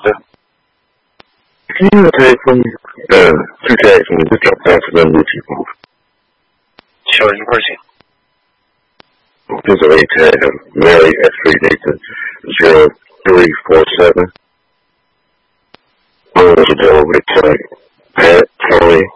sir? Can you take from two tags and just drop down to them with people? Sure, in person. Pennsylvania tag of Mary X-ray Nathan 0347. With Pat Kelly